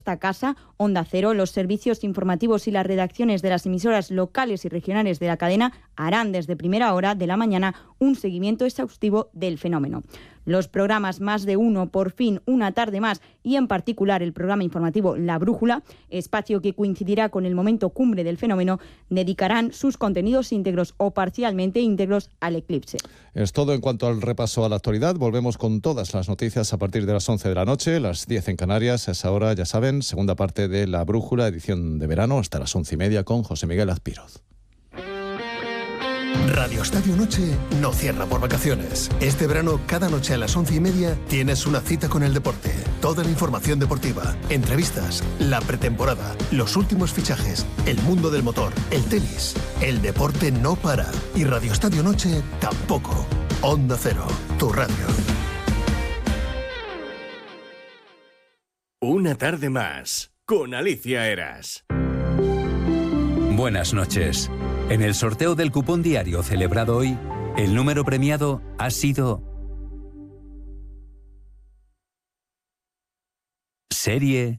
esta casa, Onda Cero, los servicios informativos y las redacciones de las emisoras locales y regionales de la cadena harán desde primera hora de la mañana un seguimiento exhaustivo del fenómeno. Los programas Más de Uno, Por Fin, Una Tarde Más y en particular el programa informativo La Brújula, espacio que coincidirá con el momento cumbre del fenómeno, dedicarán sus contenidos íntegros o parcialmente íntegros al eclipse. Es todo en cuanto al repaso a la actualidad. Volvemos con todas las noticias a partir de las 11 de la noche, las 10 en Canarias. A esa hora, ya saben, segunda parte de La Brújula, edición de verano, hasta las 11:30 con José Miguel Azpiroz. Radio Estadio Noche no cierra por vacaciones. Este verano, cada noche a las 11:30, tienes una cita con el deporte. Toda la información deportiva, entrevistas, la pretemporada, los últimos fichajes, el mundo del motor, el tenis. El deporte no para. Y Radio Estadio Noche tampoco. Onda Cero, tu radio. Una tarde más, con Alicia Eras. Buenas noches. En el sorteo del cupón diario celebrado hoy, el número premiado ha sido Serie.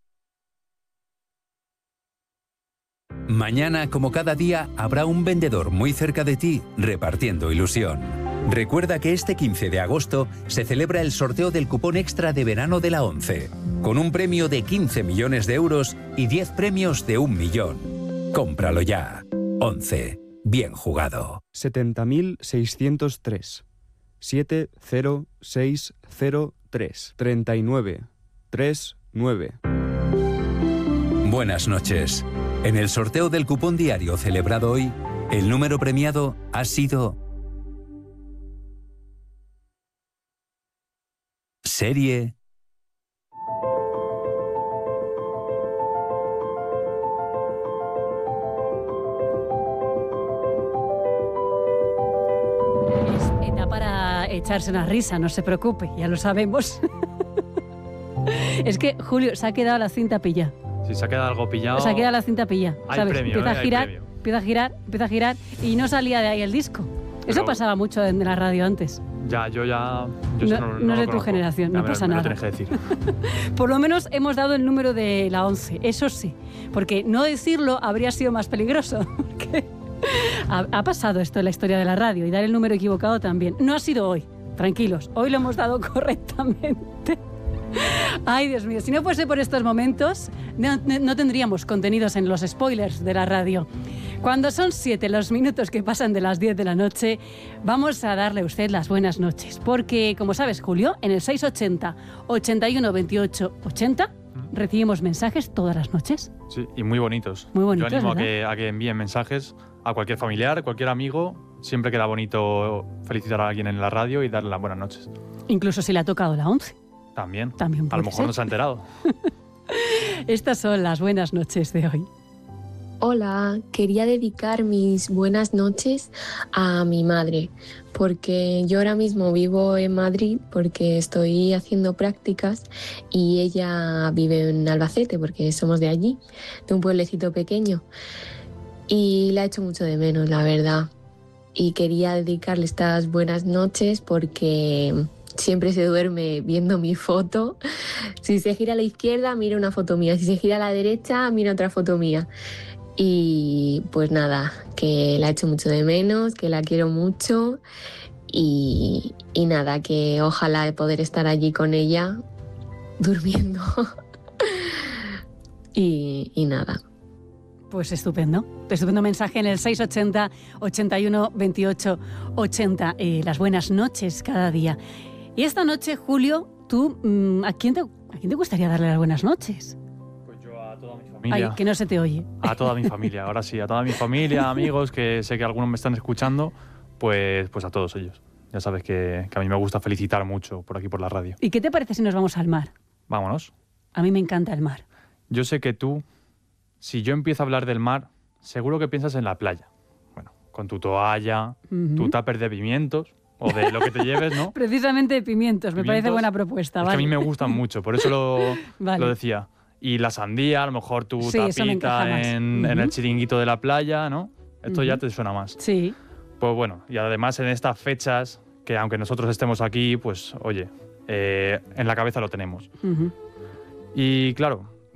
Mañana, como cada día, habrá un vendedor muy cerca de ti repartiendo ilusión. Recuerda que este 15 de agosto se celebra el sorteo del cupón extra de verano de la ONCE, con un premio de 15 millones de euros y 10 premios de 1 millón. Cómpralo ya. 11. Bien jugado. 70.603. 70603. 39. 39. Buenas noches. En el sorteo del cupón diario celebrado hoy, el número premiado ha sido Serie. Para echarse una risa, no se preocupe, ya lo sabemos. Es que, Julio, se ha quedado la cinta pilla. Si se ha quedado algo pillado... Se ha quedado la cinta pilla, hay ¿sabes? Premio, empieza a girar, premio. empieza a girar y no salía de ahí el disco. Pero eso pasaba mucho en la radio antes. Yo no no es de lo tu generación, no pasa nada. Me lo tienes que decir. Por lo menos hemos dado el número de la 11, eso sí, porque no decirlo habría sido más peligroso. Porque ha pasado esto en la historia de la radio y dar el número equivocado también. No ha sido hoy, tranquilos, hoy lo hemos dado correctamente. Ay, Dios mío, si no fuese por estos momentos, no tendríamos contenidos en los spoilers de la radio. Cuando son 7 los minutos que pasan de las 10 de la noche, vamos a darle a usted las buenas noches. Porque, como sabes, Julio, en el 680 81 28 80 recibimos mensajes todas las noches. Sí, y muy bonitos. Muy bonitos, yo animo ¿verdad? a que envíen mensajes a cualquier familiar, cualquier amigo. Siempre queda bonito felicitar a alguien en la radio y darle las buenas noches. Incluso si le ha tocado la 11. También puede a lo mejor ser. no se ha enterado. Estas son las buenas noches de hoy. Hola, quería dedicar mis buenas noches a mi madre, porque yo ahora mismo vivo en Madrid porque estoy haciendo prácticas y ella vive en Albacete porque somos de allí, de un pueblecito pequeño, y la echo mucho de menos, la verdad. Y quería dedicarle estas buenas noches porque siempre se duerme viendo mi foto. Si se gira a la izquierda, mira una foto mía. Si se gira a la derecha, mira otra foto mía. Y pues nada, que la echo mucho de menos, que la quiero mucho y nada, que ojalá poder estar allí con ella durmiendo. y nada. Pues estupendo mensaje en el 680 81 28 80. Las buenas noches cada día. Y esta noche, Julio, tú, ¿a quién te gustaría darle las buenas noches? Pues yo a toda mi familia. Ay, que no se te oye. A toda mi familia, ahora sí, a toda mi familia, amigos, que sé que algunos me están escuchando, pues a todos ellos. Ya sabes que a mí me gusta felicitar mucho por aquí por la radio. ¿Y qué te parece si nos vamos al mar? Vámonos. A mí me encanta el mar. Yo sé que tú, si yo empiezo a hablar del mar, seguro que piensas en la playa. Bueno, con tu toalla, tu tupper de pimientos, o de lo que te lleves, ¿no? Precisamente de pimientos, me parece buena propuesta. Es ¿vale? que a mí me gustan mucho, por eso lo decía. Y la sandía, a lo mejor tu tapita en el chiringuito de la playa, ¿no? Esto ya te suena más. Sí. Pues bueno, y además en estas fechas, que aunque nosotros estemos aquí, pues oye, en la cabeza lo tenemos. Y claro,